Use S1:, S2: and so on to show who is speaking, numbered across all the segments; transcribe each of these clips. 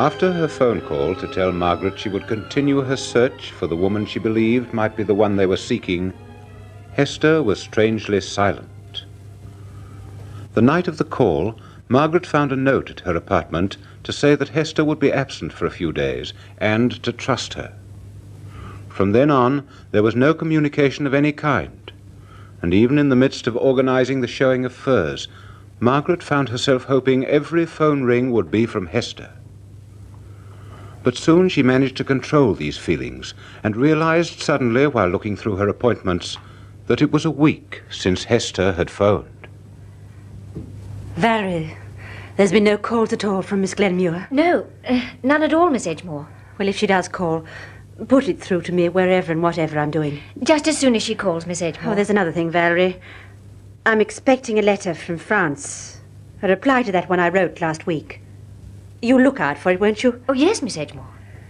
S1: After her phone call to tell Margaret she would continue her search for the woman she believed might be the one they were seeking, Hester was strangely silent. The night of the call, Margaret found a note at her apartment to say that Hester would be absent for a few days and to trust her. From then on, there was no communication of any kind, and even in the midst of organizing the showing of furs, Margaret found herself hoping every phone ring would be from Hester. But soon she managed to control these feelings and realized suddenly, while looking through her appointments, that it was a week since Hester had phoned.
S2: Valerie, there's been no calls at all from Miss Glenmuir?
S3: No, none at all, Miss Edgemore.
S2: Well, if she does call, put it through to me wherever and whatever I'm doing.
S3: Just as soon as she calls, Miss Edgemore.
S2: Oh, there's another thing, Valerie. I'm expecting a letter from France. A reply to that one I wrote last week. You'll look out for it, won't you?
S3: Oh, yes, Miss Edgemore.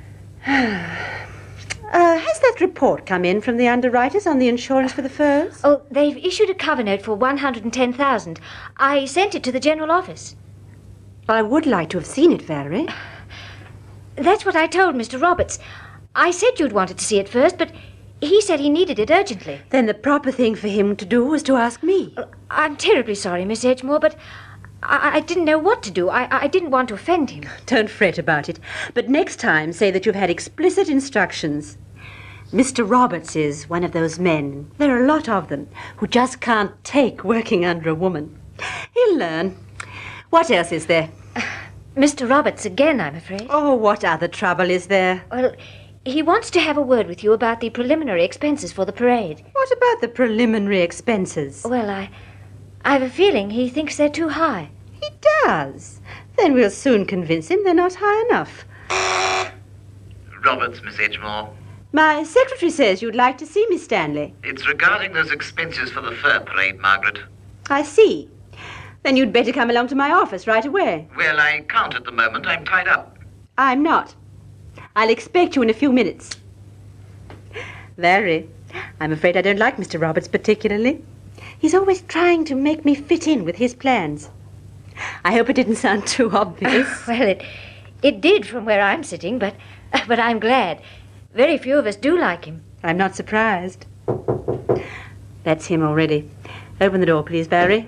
S2: Has that report come in from the underwriters on the insurance for the furs?
S3: Oh, they've issued a cover note for 110,000. I sent it to the general office.
S2: I would like to have seen it, Valerie.
S3: That's what I told Mr. Roberts. I said you'd wanted to see it first, but he said he needed it urgently.
S2: Then the proper thing for him to do was to ask me.
S3: I'm terribly sorry, Miss Edgemore, but I didn't know what to do. I didn't want to offend him.
S2: Don't fret about it. But next time, say that you've had explicit instructions. Mr. Roberts is one of those men, there are a lot of them, who just can't take working under a woman. He'll learn. What else is there?
S3: Mr. Roberts again, I'm afraid.
S2: Oh, what other trouble is there?
S3: Well, he wants to have a word with you about the preliminary expenses for the parade.
S2: What about the preliminary expenses?
S3: Well, I have a feeling he thinks they're too high.
S2: He does. Then we'll soon convince him they're not high enough.
S4: Roberts, Miss Edgemore.
S2: My secretary says you'd like to see Miss Stanley.
S4: It's regarding those expenses for the fur parade, Margaret.
S2: I see. Then you'd better come along to my office right away.
S4: Well, I can't at the moment. I'm tied up.
S2: I'm not. I'll expect you in a few minutes. Valerie, I'm afraid I don't like Mr. Roberts particularly. He's always trying to make me fit in with his plans. I hope it didn't sound too obvious.
S3: Well, it did from where I'm sitting, but I'm glad. Very few of us do like him.
S2: I'm not surprised. That's him already. Open the door, please, Barry.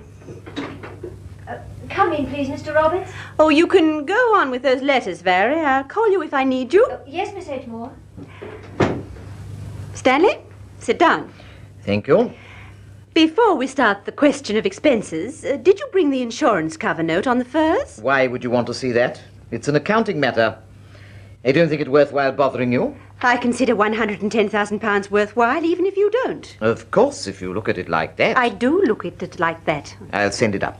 S3: Come in, please, Mr. Roberts.
S2: Oh, you can go on with those letters, Barry. I'll call you if I need you.
S3: Yes, Miss Edgemore.
S2: Stanley, sit down.
S5: Thank you.
S2: Before we start the question of expenses, did you bring the insurance cover note on the furs?
S5: Why would you want to see that? It's an accounting matter. I don't think it worthwhile bothering you.
S2: I consider £110,000 worthwhile, even if you don't.
S5: Of course, if you look at it like that.
S2: I do look at it like that.
S5: I'll send it up.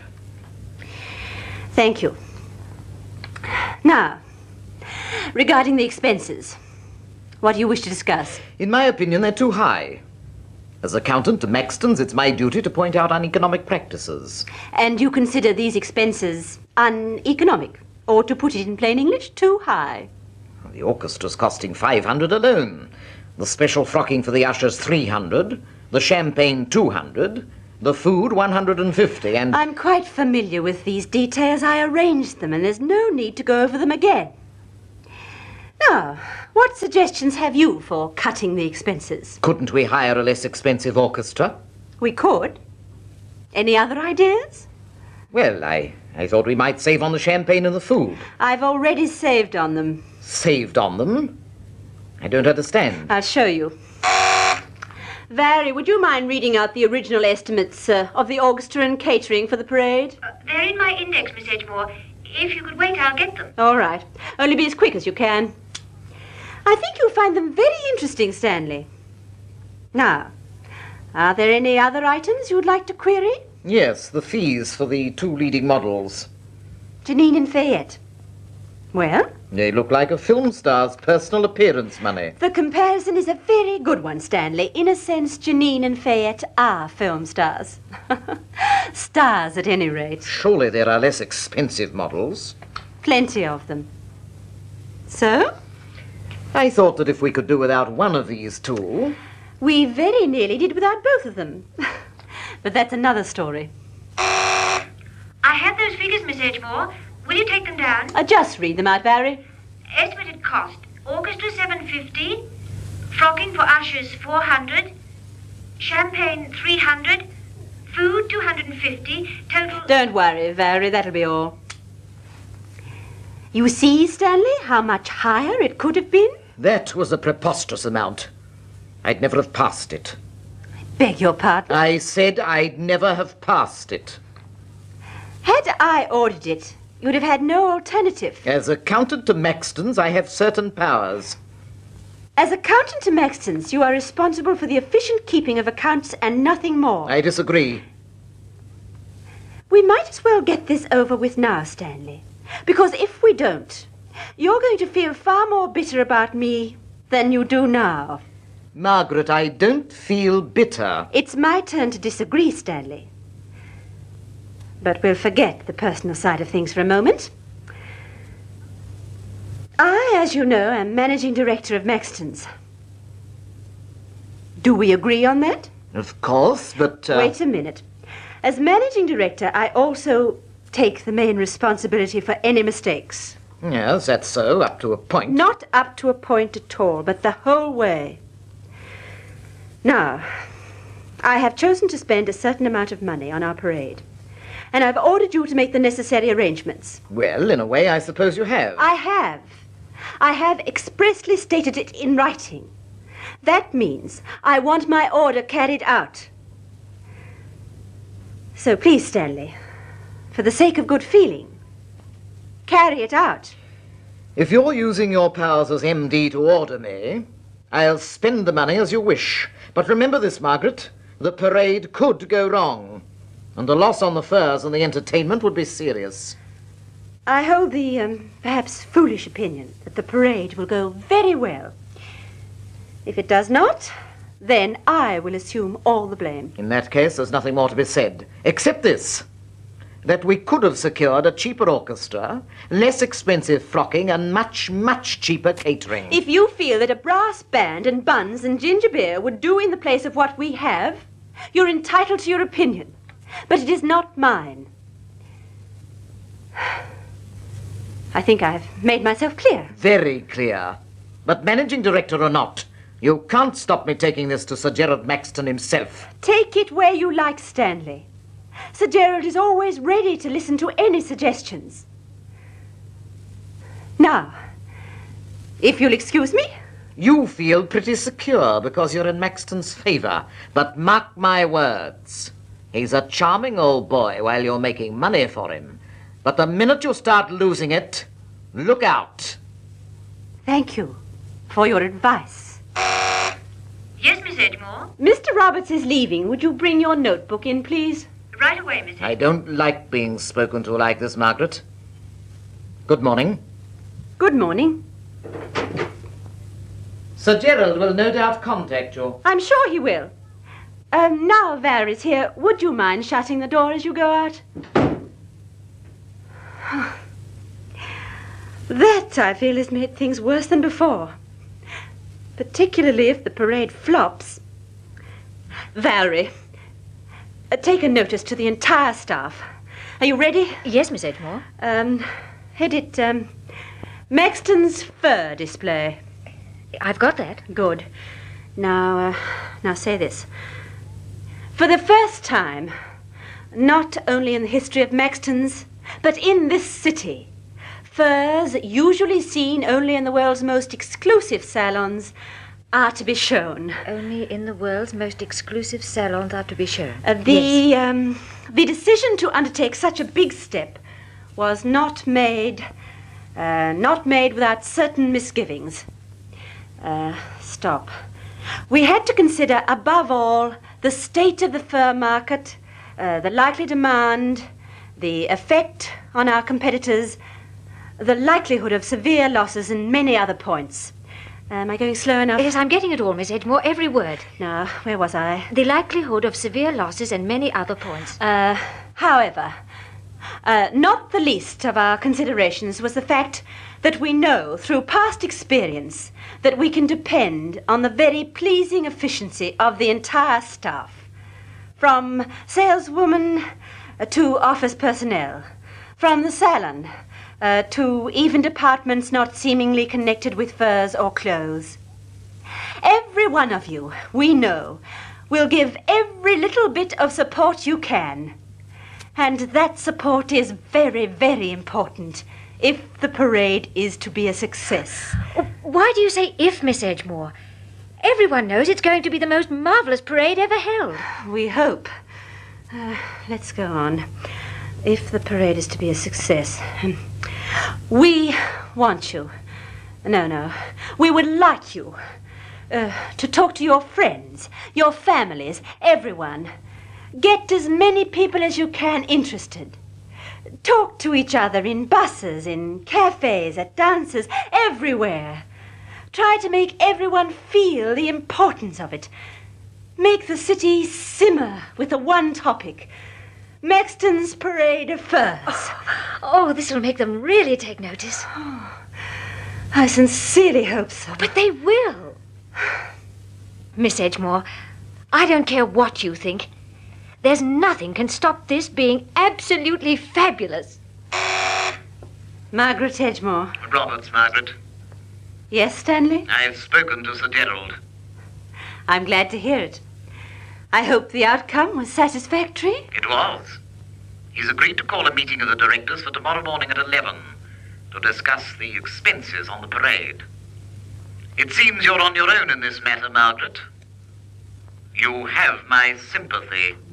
S2: Thank you. Now, regarding the expenses, what do you wish to discuss?
S5: In my opinion, they're too high. As accountant to Maxton's, it's my duty to point out uneconomic practices.
S2: And you consider these expenses uneconomic, or to put it in plain English, too high?
S5: The orchestra's costing $500 alone. The special frocking for the ushers, $300. The champagne, $200. The food, $150, and...
S2: I'm quite familiar with these details. I arranged them, and there's no need to go over them again. Now, what suggestions have you for cutting the expenses?
S5: Couldn't we hire a less expensive orchestra?
S2: We could. Any other ideas?
S5: Well, I thought we might save on the champagne and the food.
S2: I've already saved on them.
S5: Saved on them? I don't understand.
S2: I'll show you. Valerie, would you mind reading out the original estimates of the orchestra and catering for the parade?
S6: They're in my index, Miss Edgemore. If you could wait, I'll get them.
S2: All right. Only be as quick as you can. I think you'll find them very interesting, Stanley. Now, are there any other items you would like to query?
S5: Yes, the fees for the two leading models.
S2: Janine and Fayette. Well?
S5: They look like a film star's personal appearance money.
S2: The comparison is a very good one, Stanley. In a sense, Janine and Fayette are film stars. Stars, at any rate.
S5: Surely there are less expensive models.
S2: Plenty of them. So?
S5: I thought that if we could do without one of these two...
S2: We very nearly did without both of them. But that's another story.
S6: I have those figures, Miss Edgemore. Will you take them down?
S2: Just read them out, Barry.
S6: Estimated cost, orchestra $750, frocking for ushers $400, champagne $300, food $250, total...
S2: Don't worry, Valerie, that'll be all. You see, Stanley, how much higher it could have been?
S5: That was a preposterous amount. I'd never have passed it.
S2: Beg your pardon?
S5: I said I'd never have passed it.
S2: Had I ordered it, you'd have had no alternative.
S5: As accountant to Maxton's, I have certain powers.
S2: As accountant to Maxton's, you are responsible for the efficient keeping of accounts and nothing more.
S5: I disagree.
S2: We might as well get this over with now, Stanley. Because if we don't, you're going to feel far more bitter about me than you do now.
S5: Margaret, I don't feel bitter.
S2: It's my turn to disagree, Stanley. But we'll forget the personal side of things for a moment. I, as you know, am managing director of Maxton's. Do we agree on that?
S5: Of course, but...
S2: Wait a minute. As managing director, I also take the main responsibility for any mistakes.
S5: Yes, that's so, up to a point.
S2: Not up to a point at all, but the whole way. Now, I have chosen to spend a certain amount of money on our parade. And I've ordered you to make the necessary arrangements.
S5: Well, in a way, I suppose you have.
S2: I have. I have expressly stated it in writing. That means I want my order carried out. So please, Stanley, for the sake of good feeling, carry it out.
S5: If you're using your powers as MD to order me, I'll spend the money as you wish. But remember this, Margaret, the parade could go wrong. And the loss on the furs and the entertainment would be serious.
S2: I hold the, perhaps foolish opinion that the parade will go very well. If it does not, then I will assume all the blame.
S5: In that case, there's nothing more to be said, except this, that we could have secured a cheaper orchestra, less expensive frocking, and much, much cheaper catering.
S2: If you feel that a brass band and buns and ginger beer would do in the place of what we have, you're entitled to your opinion. But it is not mine. I think I've made myself clear.
S5: Very clear. But managing director or not, you can't stop me taking this to Sir Gerald Maxton himself.
S2: Take it where you like, Stanley. Sir Gerald is always ready to listen to any suggestions. Now, if you'll excuse me.
S5: You feel pretty secure because you're in Maxton's favour. But mark my words. He's a charming old boy while you're making money for him. But the minute you start losing it, look out.
S2: Thank you for your advice.
S6: Yes, Miss Edgemore?
S2: Mr. Roberts is leaving. Would you bring your notebook in, please?
S6: Right away, Miss Edgemore.
S5: I don't like being spoken to like this, Margaret. Good morning.
S2: Good morning.
S5: Sir Gerald will no doubt contact you.
S2: I'm sure he will. Now Valerie's here, would you mind shutting the door as you go out? That, I feel, has made things worse than before. Particularly if the parade flops. Valerie, take a notice to the entire staff. Are you ready?
S3: Yes, Miss Edgemore.
S2: Head it, Maxton's fur display.
S3: I've got that.
S2: Good. Now say this. For the first time, not only in the history of Maxton's, but in this city, furs usually seen only in the world's most exclusive salons are to be shown.
S3: Only in the world's most exclusive salons are to be shown.
S2: The decision to undertake such a big step was not made without certain misgivings. Stop. We had to consider, above all, the state of the fur market, the likely demand, the effect on our competitors, the likelihood of severe losses, and many other points. Am I going slow enough?
S3: Yes, I'm getting it all, Miss Edgemore, every word.
S2: Now, where was I?
S3: The likelihood of severe losses and many other points.
S2: However, not the least of our considerations was the fact that we know, through past experience, that we can depend on the very pleasing efficiency of the entire staff, from saleswoman to office personnel, from the salon to even departments not seemingly connected with furs or clothes. Every one of you, we know, will give every little bit of support you can. And that support is very, very important if the parade is to be a success.
S3: Why do you say if, Miss Edgemore? Everyone knows it's going to be the most marvelous parade ever held.
S2: We hope. Let's go on. If the parade is to be a success. We want you. No. We would like you to talk to your friends, your families, everyone. Get as many people as you can interested. Talk to each other in buses, in cafes, at dances, everywhere. Try to make everyone feel the importance of it. Make the city simmer with the one topic. Maxton's Parade of Furs.
S3: Oh, this will make them really take notice.
S2: I sincerely hope so.
S3: But they will. Miss Edgemore, I don't care what you think. There's nothing can stop this being absolutely fabulous.
S2: Margaret Edgemore.
S4: Roberts, Margaret.
S2: Yes, Stanley?
S4: I've spoken to Sir Gerald.
S2: I'm glad to hear it. I hope the outcome was satisfactory.
S4: It was. He's agreed to call a meeting of the directors for tomorrow morning at 11 to discuss the expenses on the parade. It seems you're on your own in this matter, Margaret. You have my sympathy.